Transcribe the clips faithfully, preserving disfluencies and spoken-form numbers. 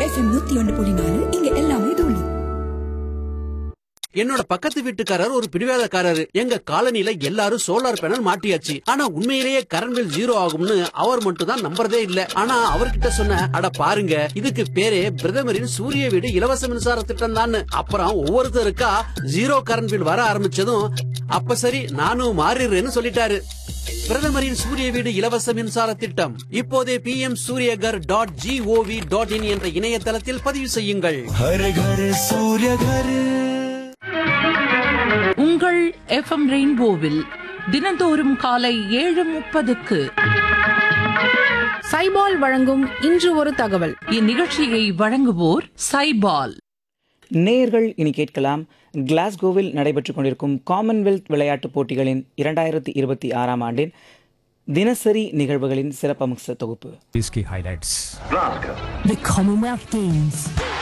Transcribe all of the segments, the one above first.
FM நூத்தி ஒன்று புள்ளி நாலு இங்க எல்லாமே தோழி. என்னோட பக்கத்து வீட்டுக்காரர் ஒரு பிடிவாதக்காரரு. எங்க காலனில எல்லாரும் சோலார் பேனல் மாட்டியாச்சு. ஆனா உண்மையிலேயே கரண்ட் பில் ஜீரோ ஆகும்னு அவர் மட்டும் தான் நம்புறதே இல்ல. ஆனா அவர்கிட்ட சொன்ன, அட பாருங்க, இதுக்கு பேரே பிரதமரின் சூரிய வீடு இலவச மின்சார திட்டம் தான். அப்புறம் ஒவ்வொருத்தருக்கா ஜீரோ கரண்ட் பில் வர ஆரம்பிச்சதும், அப்ப சரி நானும் மாறிடுறேன்னு சொல்லிட்டாரு. பிரதமரின் சூரிய வீடு இலவச மின்சார திட்டம் இப்போதே B M Surya Ghar dot gov dot in என்ற இணையதளத்தில் பதிவு செய்யுங்கள். हर घर सूर्य घर. உங்கள் எஃப்எம் ரெயின்போவில் தினந்தோறும் காலை ஏழு முப்பதுக்கு சைபால் வழங்கும் இன்று ஒரு தகவல். இந்நிகழ்ச்சியை வழங்குவோர் சைபால். நேயர்கள் இனி கேட்கலாம், கிளாஸ்கோவில் நடைபெற்றுக் கொண்டிருக்கும் காமன்வெல்த் விளையாட்டுப் போட்டிகளின் இரண்டாயிரத்தி இருபத்தி ஆறாம் ஆண்டின் தினசரி நிகழ்வுகளின் சிறப்பம்ச தொகுப்பு. इसकी हाइलाइट्स. The Commonwealth Games.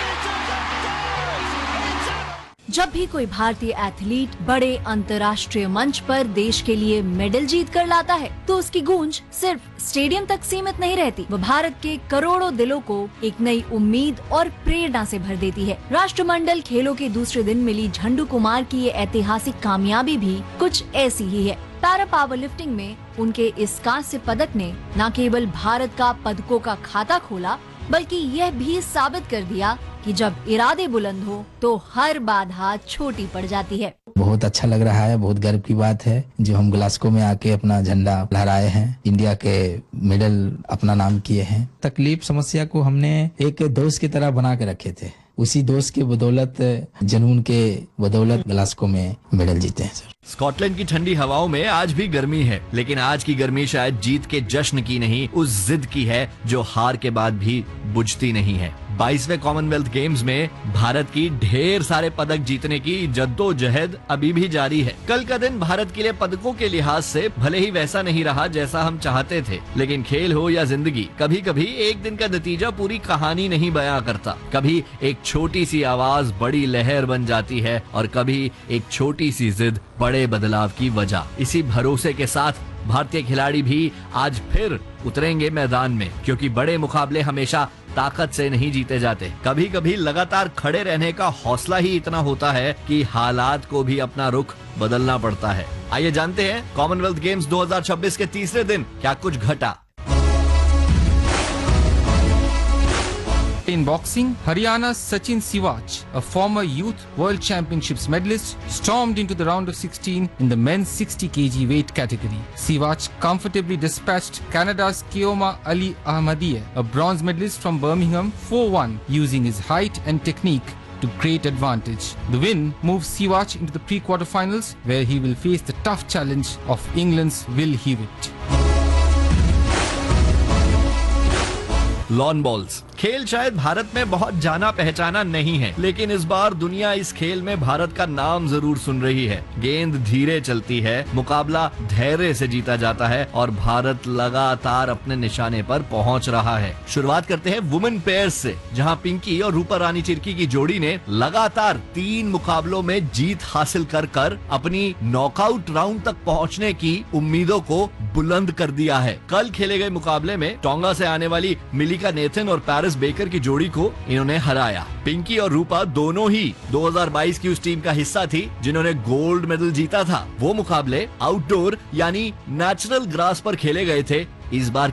जब भी कोई भारतीय एथलीट बड़े अंतर्राष्ट्रीय मंच पर देश के लिए मेडल जीत कर लाता है तो उसकी गूंज सिर्फ स्टेडियम तक सीमित नहीं रहती, वो भारत के करोड़ों दिलों को एक नई उम्मीद और प्रेरणा से भर देती है। राष्ट्रमंडल खेलों के दूसरे दिन मिली झंडू कुमार की ये ऐतिहासिक कामयाबी भी कुछ ऐसी ही है। पैरा पावर लिफ्टिंग में उनके इस कांस्य पदक ने न केवल भारत का पदकों का खाता खोला, बल्कि यह भी साबित कर दिया कि जब इरादे बुलंद हो तो हर बाधा छोटी पड़ जाती है। बहुत अच्छा लग रहा है, बहुत गर्व की बात है जो हम ग्लास्गो में आके अपना झंडा लहराए हैं, इंडिया के मेडल अपना नाम किए हैं। तकलीफ समस्या को हमने एक दोस्त की तरह बना के रखे थे, उसी दोस्त के बदौलत, जुनून के बदौलत ग्लास्गो में मेडल जीते हैं सर। स्कॉटलैंड की ठंडी हवाओं में आज भी गर्मी है, लेकिन आज की गर्मी शायद जीत के जश्न की नहीं, उस जिद की है जो हार के बाद भी बुझती नहीं है। बाईसवें कॉमनवेल्थ गेम्स में भारत की ढेर सारे पदक जीतने की जद्दोजहद अभी भी जारी है। कल का दिन भारत के लिए पदकों के लिहाज से भले ही वैसा नहीं रहा जैसा हम चाहते थे, लेकिन खेल हो या जिंदगी, कभी कभी एक दिन का नतीजा पूरी कहानी नहीं बयां करता। कभी एक छोटी सी आवाज बड़ी लहर बन जाती है और कभी एक छोटी सी जिद बड़े बदलाव की वजह। इसी भरोसे के साथ भारतीय खिलाड़ी भी आज फिर उतरेंगे मैदान में, क्योंकि बड़े मुकाबले हमेशा ताकत से नहीं जीते जाते। कभी कभी लगातार खड़े रहने का हौसला ही इतना होता है कि हालात को भी अपना रुख बदलना पड़ता है। आइए जानते हैं कॉमनवेल्थ गेम्स दो हज़ार छब्बीस के तीसरे दिन क्या कुछ घटा। In boxing, Haryana's Sachin Siwaj, a former Youth World Championships medalist, stormed into the round of sixteen in the men's sixty kilogram weight category. Siwaj comfortably dispatched Canada's Keoma Ali Ahmadiyeh, a bronze medalist from Birmingham, four one, using his height and technique to great advantage. The win moves Siwaj into the pre-quarterfinals, where he will face the tough challenge of England's Will Hewitt. Lawn balls खेल शायद भारत में बहुत जाना पहचाना नहीं है, लेकिन इस बार दुनिया इस खेल में भारत का नाम जरूर सुन रही है। गेंद धीरे चलती है, मुकाबला धैर्य से जीता जाता है और भारत लगातार अपने निशाने पर पहुंच रहा है। शुरुआत करते हैं वुमेन पेयर्स से, जहां पिंकी और रूपा रानी चिरकी की जोड़ी ने लगातार तीन मुकाबलों में जीत हासिल कर कर अपनी नॉकआउट राउंड तक पहुंचने की उम्मीदों को बुलंद कर दिया है। कल खेले गए मुकाबले में टोंगा से आने वाली मिलिका नेथन और पैरिस बेकर की जोड़ी को इन्होंने हराया। पिंकी और रूपा दोनों ही दो हज़ार बाईस की उस टीम का हिस्सा थी जिन्होंने गोल्ड मेडल जीता था। वो मुकाबले आउटडोर यानी नेचुरल ग्रास पर खेले गए थे। इस बार